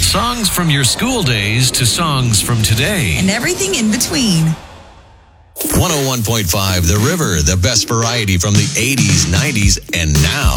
Songs from your school days to songs from today. And everything in between. 101.5 The River, the best variety from the 80s, 90s, and now.